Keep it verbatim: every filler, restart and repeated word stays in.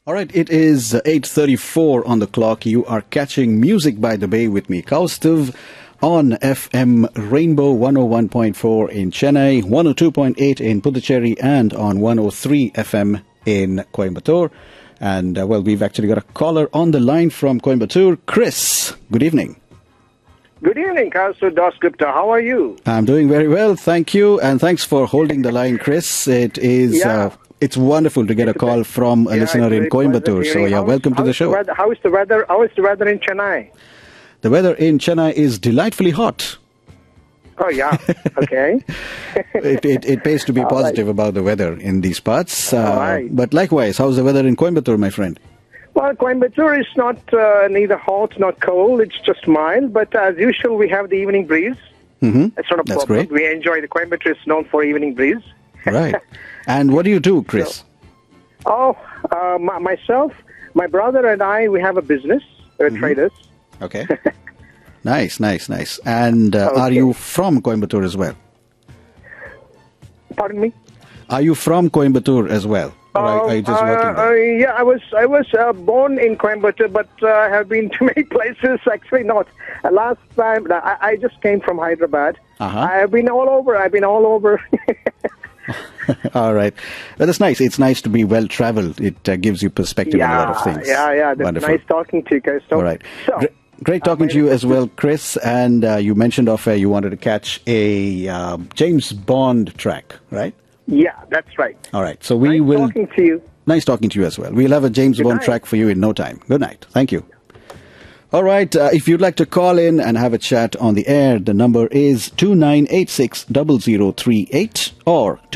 All right, it is eight thirty-four on the clock. You are catching Music by the Bay with me, Kaustav, on F M Rainbow one oh one point four in Chennai, one oh two point eight in Puducherry, and on one oh three F M in Coimbatore. And, uh, well, we've actually got a caller on the line from Coimbatore. Chris, good evening. Good evening, Kaustav Dasgupta. How are you? I'm doing very well, thank you. And thanks for holding the line, Chris. It is... Yeah. Uh, It's wonderful to get a call from a Yeah, listener it's in very Coimbatore. pleasant So, hearing. yeah, How's- welcome to the how's show. weather- How is the weather? How is the weather in Chennai? The weather in Chennai is delightfully hot. Oh, yeah. Okay. It, it, it pays to be All positive about the weather in these parts. Uh, All right. But likewise, how's the weather in Coimbatore, my friend? Well, Coimbatore is not uh, neither hot nor cold. It's just mild. But as usual, we have the evening breeze. Mm-hmm. That's not a That's problem. great. We enjoy the Coimbatore is known for evening breeze. Right. And what do you do, Chris? Oh, uh, my, myself, my brother and I, we have a business. We're Mm-hmm. traders. Okay. Nice, nice, nice. And uh, Okay. are you from Coimbatore as well? Pardon me? Are you from Coimbatore as well? Or are, are you just Uh, working uh, there? yeah, I was I was uh, born in Coimbatore, but uh, I have been to many places. Actually, not. Uh, last time, I, I just came from Hyderabad. Uh-huh. I have been all over. I've been all over. All right. Well, that's nice. It's nice to be well-traveled. It uh, gives you perspective on a lot of things. yeah, yeah. That's Wonderful. nice talking to you guys. So, All right. So, Gre- Great talking uh, to you as well, Chris. And uh, you mentioned off air you wanted to catch a uh, James Bond track, right? yeah, that's right. All right. So we nice will. talking to you. Nice talking to you as well. We'll have a James Good Bond night. track for you in no time. Good night. Thank you. All right. Uh, if you'd like to call in and have a chat on the air, the number is two nine eight six zero zero three eight or